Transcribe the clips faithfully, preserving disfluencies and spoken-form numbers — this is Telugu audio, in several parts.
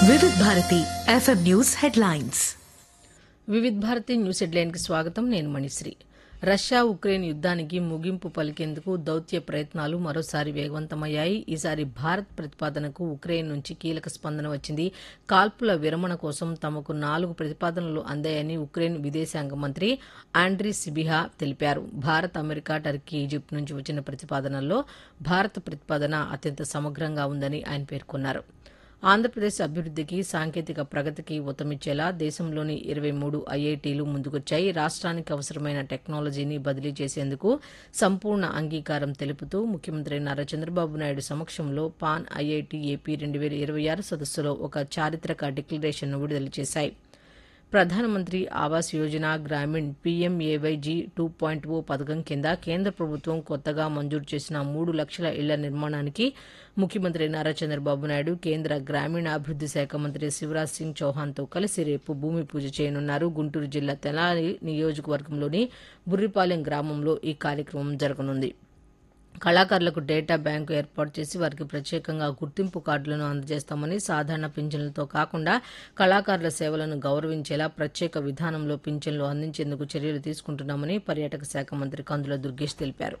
వివిధ భారతి ఎఫ్ఎం న్యూస్ హెడ్లైన్స్. వివిధ భారతి న్యూస్ హెడ్లైన్కి స్వాగతం. నేను మణిశ్రీ. రష్యా ఉక్రెయిన్ యుద్ధానికి ముగింపు పలికేందుకు దౌత్య ప్రయత్నాలు మరోసారి వేగవంతమయ్యాయి. ఈసారి భారత్ ప్రతిపాదనకు ఉక్రెయిన్ నుంచి కీలక స్పందన వచ్చింది. కాల్పుల విరమణ కోసం తమకు నాలుగు ప్రతిపాదనలు అందాయని ఉక్రెయిన్ విదేశాంగ మంత్రి ఆండ్రీ సిబిహా తెలిపారు. భారత్, అమెరికా, టర్కీ, ఈజిప్ట్ నుంచి వచ్చిన ప్రతిపాదనల్లో భారత ప్రతిపాదన అత్యంత సమగ్రంగా ఉందని ఆయన పేర్కొన్నారు. ఆంధ్రప్రదేశ్ అభివృద్ధికి, సాంకేతిక ప్రగతికి ఊతమిచ్చేలా దేశంలోని ఇరవై మూడు ఐఐటీలు ముందుకొచ్చాయి. రాష్ట్రానికి అవసరమైన టెక్నాలజీని బదిలీ చేసేందుకు సంపూర్ణ అంగీకారం తెలుపుతూ ముఖ్యమంత్రి నారా చంద్రబాబు నాయుడు సమక్షంలో పాన్ ఐఐటీ ఏపీ రెండు వేల ఇరవై ఆరు సదస్సులో ఒక చారిత్రక డిక్లరేషన్ను విడుదల చేశాయి. ప్రధానమంత్రి Awas Yojana Grameen PMAYG two point ఓ పథకం కింద కేంద్ర ప్రభుత్వం కొత్తగా మంజూరు చేసిన మూడు లక్షల ఇళ్ల నిర్మాణానికి ముఖ్యమంత్రి నారా చంద్రబాబు నాయుడు కేంద్ర గ్రామీణాభివృద్ది శాఖ మంత్రి శివరాజ్ సింగ్ చౌహాన్తో కలిసి రేపు భూమి పూజ చేయనున్నారు. గుంటూరు జిల్లా తెనాలి నియోజకవర్గంలోని బుర్రిపాలెం గ్రామంలో ఈ కార్యక్రమం జరగనుంది. కళాకారులకు డేటా బ్యాంకు ఏర్పాటు చేసి వారికి ప్రత్యేకంగా గుర్తింపు కార్డులను అందజేస్తామని, సాధారణ పింఛన్లతో కాకుండా కళాకారుల సేవలను గౌరవించేలా ప్రత్యేక విధానంలో పింఛన్లు అందించేందుకు చర్యలు తీసుకుంటున్నామని పర్యాటక శాఖ మంత్రి కందుల దుర్గేష్ తెలిపారు.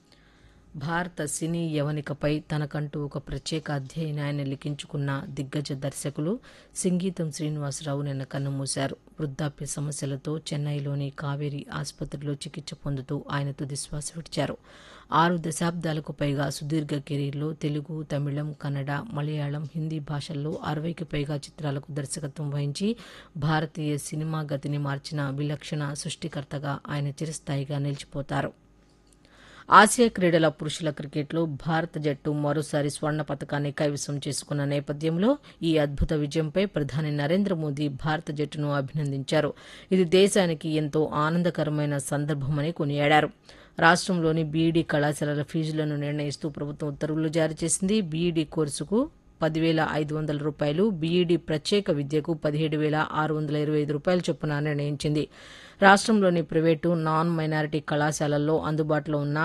భారత సినీ యవనికపై తనకంటూ ఒక ప్రత్యేక అధ్యాయాన్ని లిఖించుకున్న దిగ్గజ దర్శకులు సింగీతం శ్రీనివాసరావు నిన్న కన్నుమూశారు. వృద్ధాప్య సమస్యలతో చెన్నైలోని కావేరీ ఆసుపత్రిలో చికిత్స పొందుతూ ఆయన తుదిశ్వాస విడిచారు. ఆరు దశాబ్దాలకు పైగా సుదీర్ఘ కెరీర్లో తెలుగు, తమిళం, కన్నడ, మలయాళం, హిందీ భాషల్లో అరవైకి పైగా చిత్రాలకు దర్శకత్వం వహించి భారతీయ సినిమా గతిని మార్చిన విలక్షణ సృష్టికర్తగా ఆయన చిరస్థాయిగా నిలిచిపోతారు. ఆసియా క్రీడల పురుషుల క్రికెట్లో భారత జట్టు మరోసారి స్వర్ణ పతకాన్ని కైవసం చేసుకున్న నేపథ్యంలో ఈ అద్భుత విజయంపై ప్రధాని నరేంద్ర మోదీ భారత జట్టును అభినందించారు. ఇది దేశానికి ఎంతో ఆనందకరమైన సందర్భమని కొనియాడారు. రాష్ట్రంలోని బీఈడీ కళాశాలల ఫీజులను నిర్ణయిస్తూ ప్రభుత్వం ఉత్తర్వులు జారీ చేసింది. బీఈడీ కోర్సుకు పదివేల ఐదు వందల రూపాయలు, బీఈడీ ప్రత్యేక విద్యకు పదిహేడు వేల ఆరు వందల ఇరవై ఐదు రూపాయల చొప్పున నిర్ణయించింది. రాష్ట్రంలోని ప్రైవేటు, నాన్ మైనారిటీ కళాశాలల్లో అందుబాటులో ఉన్న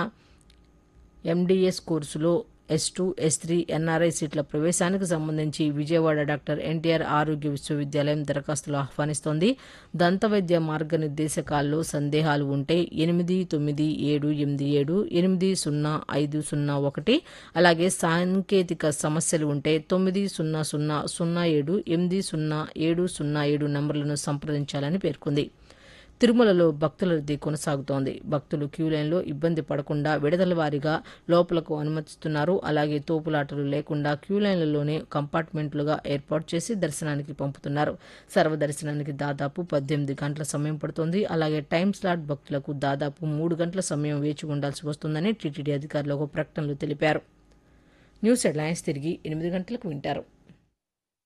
ఎండీఎస్ కోర్సులో yes two, yes three, NRI సీట్ల ప్రవేశానికి సంబంధించి విజయవాడ డాక్టర్ ఎన్టీఆర్ ఆరోగ్య విశ్వవిద్యాలయం దరఖాస్తులు ఆహ్వానిస్తోంది. దంతవైద్య మార్గనిర్దేశకాల్లో సందేహాలు ఉంటే ఎనిమిది తొమ్మిది ఏడు ఎనిమిది ఏడు ఎనిమిది సున్నా ఐదు సున్నా ఒకటి, అలాగే సాంకేతిక సమస్యలు ఉంటే తొమ్మిది సున్నా సున్నా సున్నా ఏడు ఎనిమిది సున్నా ఏడు సున్నా ఏడు నంబర్లను సంప్రదించాలని పేర్కొంది. తిరుమలలో భక్తుల రద్దీ కొనసాగుతోంది. భక్తులు క్యూలైన్లో ఇబ్బంది పడకుండా విడతల వారీగా లోపలకు అనుమతిస్తున్నారు. అలాగే తోపులాటలు లేకుండా క్యూలైన్లలోనే కంపార్ట్మెంట్లుగా ఏర్పాటు చేసి దర్శనానికి పంపుతున్నారు. సర్వదర్శనానికి దాదాపు పద్దెనిమిది గంటల సమయం పడుతోంది. అలాగే టైం స్లాట్ భక్తులకు దాదాపు మూడు గంటల సమయం వేచి ఉండాల్సి వస్తుందని టీటీడీ అధికారులు ఒక ప్రకటనలో తెలిపారు. న్యూస్ హెడ్లైన్స్ తిరిగి ఎనిమిది గంటలకు వింటారు.